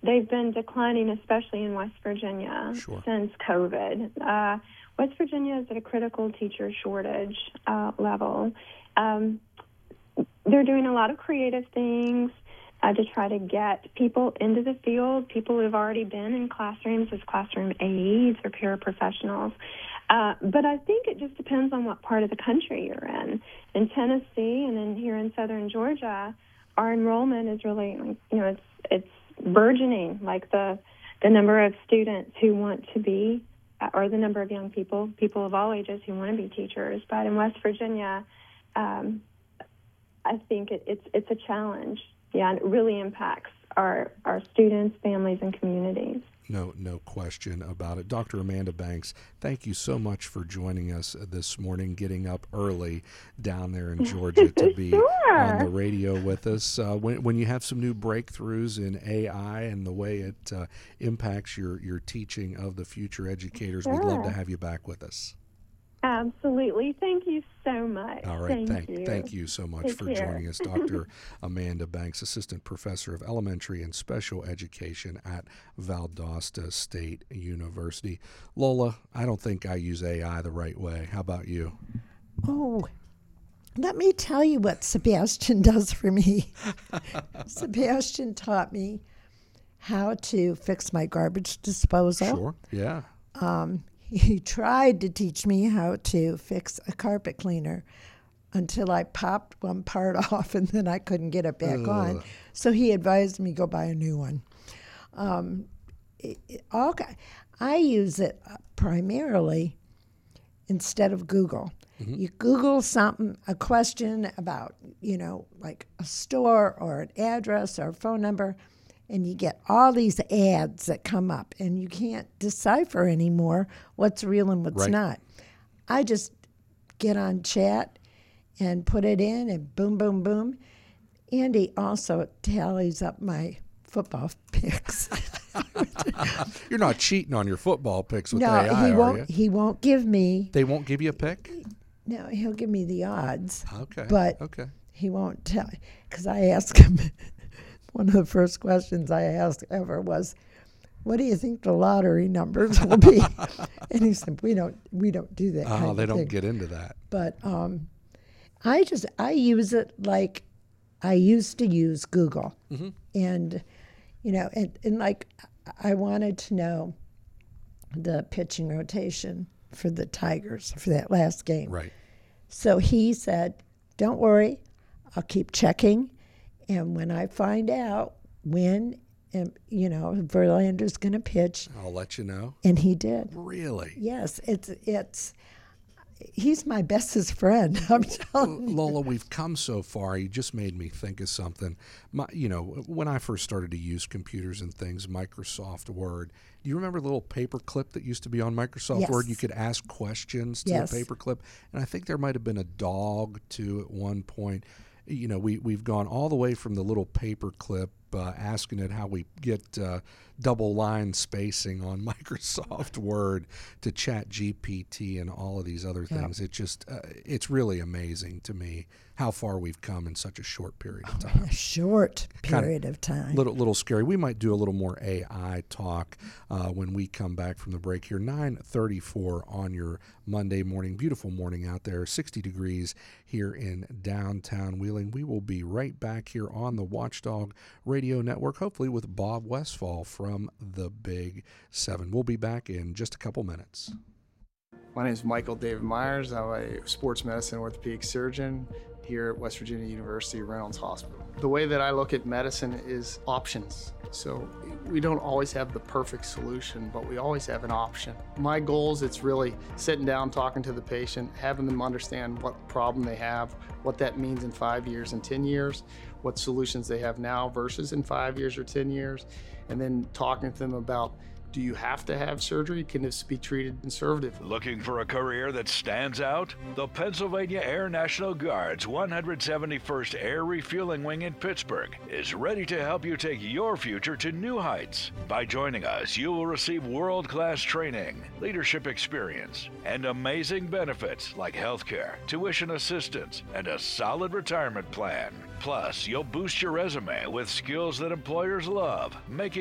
they've been declining, especially in West Virginia, since COVID. West Virginia is at a critical teacher shortage level. They're doing a lot of creative things to try to get people into the field, people who have already been in classrooms as classroom aides or paraprofessionals. But I think it just depends on what part of the country you're in. In Tennessee and then here in southern Georgia, our enrollment is really, it's burgeoning, like the number of students who want to be, or the number of young people of all ages who want to be teachers. But in West Virginia, I think it's a challenge. Yeah, and it really impacts our students, families, and communities. No question about it. Dr. Amanda Banks, thank you so much for joining us this morning, getting up early down there in Georgia to be on the radio with us. When you have some new breakthroughs in AI and the way it impacts your teaching of the future educators, we'd love to have you back with us. Absolutely. Thank you so much. All right. Thank you so much for joining us, Dr. Amanda Banks, Assistant Professor of Elementary and Special Education at Valdosta State University. Lola, I don't think I use AI the right way. How about you? Oh, let me tell you what Sebastian does for me. Sebastian taught me how to fix my garbage disposal. Sure, yeah. He tried to teach me how to fix a carpet cleaner until I popped one part off and then I couldn't get it back on. So he advised me go buy a new one. I use it primarily instead of Google. Mm-hmm. You Google something, a question about, like a store or an address or a phone number, and you get all these ads that come up, and you can't decipher anymore what's real and what's not. I just get on chat and put it in, and boom, boom, boom. Andy also tallies up my football picks. You're not cheating on your football picks with AI, are you? He won't give me. They won't give you a pick? No, he'll give me the odds. Okay. But he won't tell, because I asked him. One of the first questions I asked ever was, "What do you think the lottery numbers will be?" And he said, "We don't do that." Oh, they don't get into that. But I use it like I used to use Google, and and like I wanted to know the pitching rotation for the Tigers for that last game. Right. So he said, "Don't worry, I'll keep checking. And when I find out when, Verlander's going to pitch, I'll let you know." And he did. Really? Yes. He's my bestest friend. I'm telling you. Lola, we've come so far. You just made me think of something. When I first started to use computers and things, Microsoft Word. Do you remember the little paperclip that used to be on Microsoft Word? You could ask questions to the paperclip, and I think there might have been a dog too at one point. We've gone all the way from the little paper clip, asking it how we get double line spacing on Microsoft Word to ChatGPT and all of these other things. It just it's really amazing to me how far we've come in such a short period of time. A short period of time. Little scary. We might do a little more AI talk when we come back from the break here. 9:34 on your Monday morning. Beautiful morning out there. 60 degrees here in downtown Wheeling. We will be right back here on the Watchdog Radio Network, hopefully with Bob Westfall from the Big 7. We'll be back in just a couple minutes. My name is Michael David Myers. I'm a sports medicine orthopedic surgeon here at West Virginia University Reynolds Hospital. The way that I look at medicine is options. So we don't always have the perfect solution, but we always have an option. My goal is it's really sitting down, talking to the patient, having them understand what problem they have, what that means in 5 years and 10 years, what solutions they have now versus in 5 years or 10 years, and then talking to them about, do you have to have surgery? Can this be treated conservatively? Looking for a career that stands out? The Pennsylvania Air National Guard's 171st Air Refueling Wing in Pittsburgh is ready to help you take your future to new heights. By joining us, you will receive world-class training, leadership experience, and amazing benefits like healthcare, tuition assistance, and a solid retirement plan. Plus, you'll boost your resume with skills that employers love, making